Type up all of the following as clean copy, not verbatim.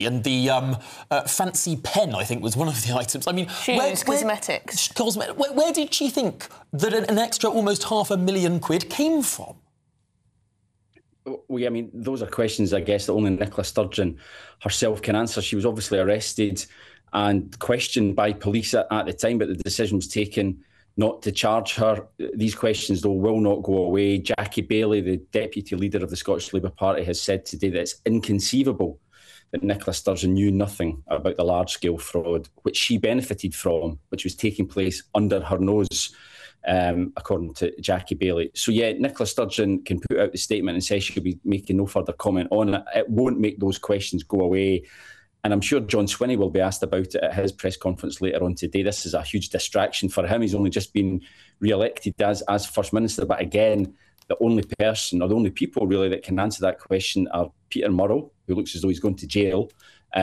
And the fancy pen, I think, was one of the items. I mean, cosmetics. Where did she think that an extra almost £500,000 came from? Well, I mean, those are questions, I guess, that only Nicola Sturgeon herself can answer. She was obviously arrested and questioned by police at the time, but the decision was taken not to charge her. These questions, though, will not go away. Jackie Baillie, the deputy leader of the Scottish Labour Party, has said today that it's inconceivable that Nicola Sturgeon knew nothing about the large-scale fraud which she benefited from, which was taking place under her nose, according to Jackie Baillie. So, yeah, Nicola Sturgeon can put out the statement and say she'll be making no further comment on it. It won't make those questions go away. And I'm sure John Swinney will be asked about it at his press conference later on today. This is a huge distraction for him. He's only just been re-elected as First Minister. But again, the only person, or the only people really that can answer that question are Peter Murrell, who looks as though he's going to jail,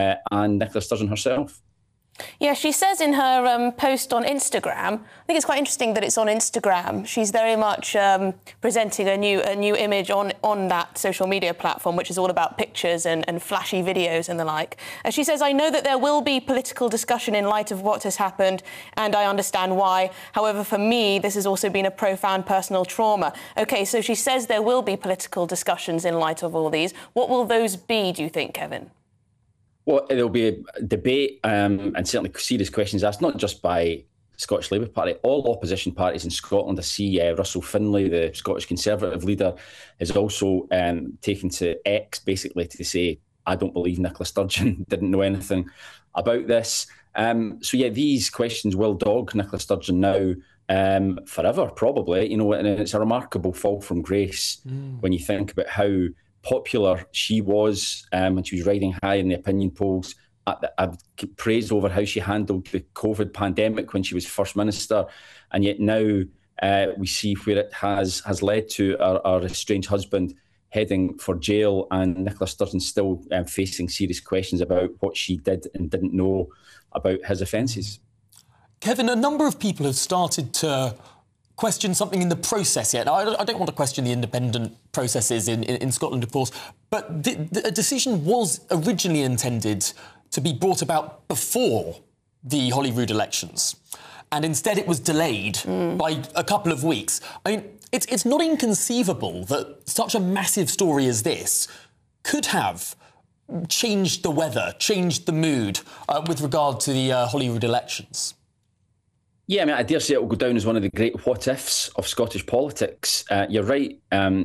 and Nicola Sturgeon herself. Yeah, she says in her post on Instagram, I think it's quite interesting that it's on Instagram. She's very much presenting a new image on that social media platform, which is all about pictures and flashy videos and the like. She says, I know that there will be political discussion in light of what has happened, and I understand why. However, for me, this has also been a profound personal trauma. OK, so she says there will be political discussions in light of all these. What will those be, do you think, Kevin? Well, there'll be a debate and certainly serious questions asked, not just by the Scottish Labour Party, all opposition parties in Scotland. I see Russell Finlay, the Scottish Conservative leader, has also taken to X basically to say, I don't believe Nicola Sturgeon didn't know anything about this. So, yeah, these questions will dog Nicola Sturgeon now forever, probably. You know, and it's a remarkable fall from grace when you think about how popular she was when she was riding high in the opinion polls. I've praised over how she handled the COVID pandemic when she was First Minister, and yet now we see where it has led to our estranged husband heading for jail, and Nicola Sturgeon still facing serious questions about what she did and didn't know about his offences. Kevin, a number of people have started to question something in the process yet. Now, I don't want to question the independent processes in Scotland, of course, but the decision was originally intended to be brought about before the Holyrood elections, and instead it was delayed by a couple of weeks. I mean, it's not inconceivable that such a massive story as this could have changed the weather, changed the mood with regard to the Holyrood elections. Yeah, I mean, I dare say it will go down as one of the great what-ifs of Scottish politics. You're right,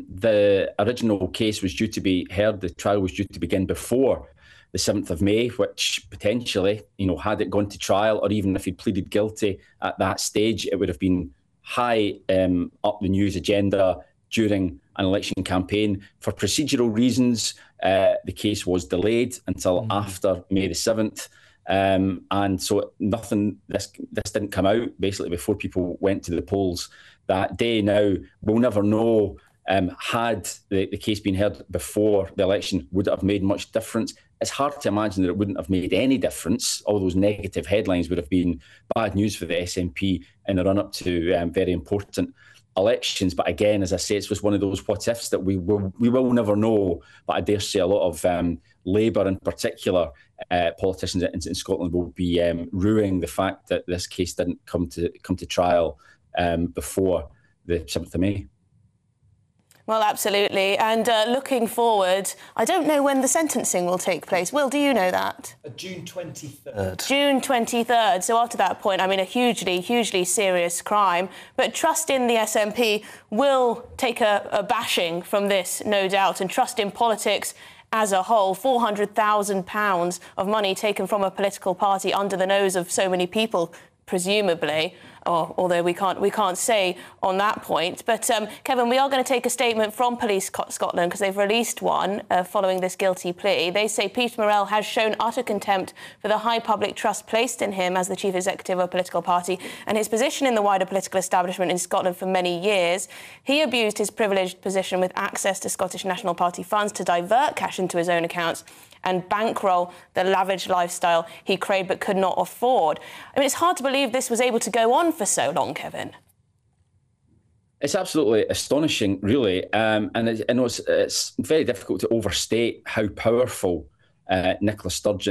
the original case was due to be heard, the trial was due to begin before the 7th of May, which potentially, you know, had it gone to trial, or even if he'd pleaded guilty at that stage, it would have been high up the news agenda during an election campaign. For procedural reasons, the case was delayed until after May the 7th. And so this didn't come out basically before people went to the polls that day. Now, we'll never know, had the case been heard before the election, would it have made much difference? It's hard to imagine that it wouldn't have made any difference. All those negative headlines would have been bad news for the SNP in the run-up to very important elections. But again, as I say, it's just one of those what-ifs that we will never know. But I dare say a lot of Labour in particular, politicians in Scotland will be rueing the fact that this case didn't come to trial before the 7th of May. Well, absolutely. And looking forward, I don't know when the sentencing will take place. Will, do you know that? June 23rd. June 23rd. So after that point, I mean, a hugely, hugely serious crime. But trust in the SNP will take a bashing from this, no doubt, and trust in politics as a whole. £400,000 of money taken from a political party under the nose of so many people, presumably, although we can't say on that point. But, Kevin, we are going to take a statement from Police Scotland because they've released one following this guilty plea. They say Peter Murrell has shown utter contempt for the high public trust placed in him as the chief executive of a political party and his position in the wider political establishment in Scotland for many years. He abused his privileged position with access to Scottish National Party funds to divert cash into his own accounts and bankroll the lavish lifestyle he craved but could not afford. I mean, it's hard to believe this was able to go on for so long, Kevin. It's absolutely astonishing, really. And I know it's very difficult to overstate how powerful Nicola Sturgeon